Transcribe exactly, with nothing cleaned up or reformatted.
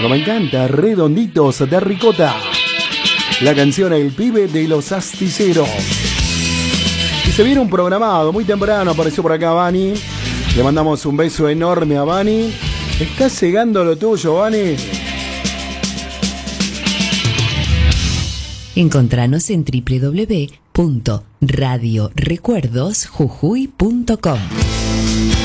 Pero me encanta, Redonditos de Ricota. La canción El Pibe de los Asticeros. Y se viene un programado muy temprano, apareció por acá Vani. Le mandamos un beso enorme a Vani. ¿Estás cegando lo tuyo, Vani? Encontranos en doble u doble u doble u punto radio recuerdos jujuy punto com.